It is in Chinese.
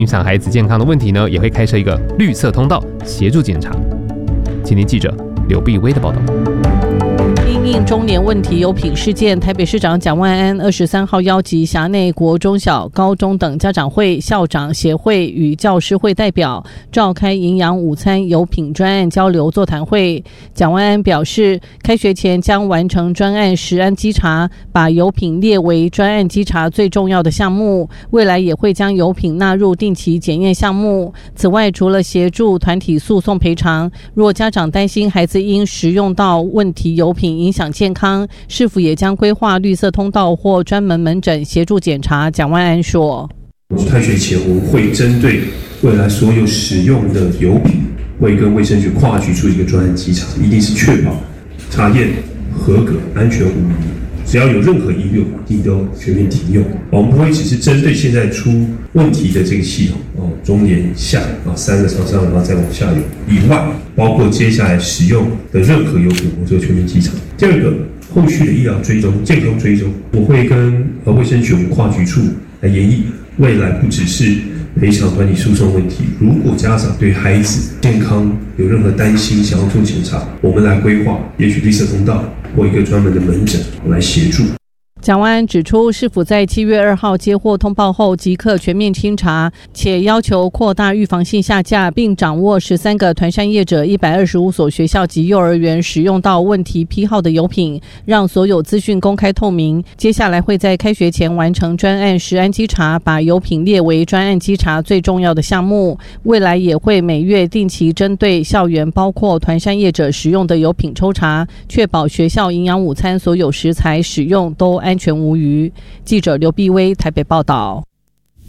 影响孩子健康的问题呢，也会开设一个绿色通道协助检查。今天记者刘碧薇的报道。 因应中年问题油品事件，台北市长蒋万安23号邀集辖内国中小、高中等家长会、校长协会与教师会代表，召开营养午餐油品专案交流座谈会。蒋万安表示，开学前将完成专案食安稽查，把油品列为专案稽查最重要的项目，未来也会将油品纳入定期检验项目。此外，除了协助团体诉讼赔偿，若家长担心孩子因食用到问题油品影响健康，是否也将规划绿色通道或专门门诊协助检查？蒋万安说， 开学前我们会针对未来所有使用的油品，会跟卫生局跨局出一个专案稽查，一定是确保查验合格、安全无虞。只要有任何疑虑，一定都全面停用。我们不会只是针对现在出问题的这个系统中年下3个厂商，然后再往下游以外，包括接下来使用的任何油品，我做全面稽查。第二个，后续的医疗追踪、健康追踪，我会跟卫生局跨局处来研议，未来不只是赔偿团体诉讼问题，如果家长对孩子健康有任何担心，想要做检查，我们来规划，也许绿色通道或一个专门的门诊来协助。 蒋万安指出，市府在7月2号接获通报后即刻全面清查，且要求扩大预防性下架，并掌握13个团膳业者125所学校及幼儿园使用到问题批号的油品，让所有资讯公开透明。接下来会在开学前完成专案食安稽查，把油品列为专案稽查最重要的项目。未来也会每月定期针对校园包括团膳业者使用的油品抽查，确保学校营养午餐所有食材使用都安全无虞。记者刘碧薇台北报道。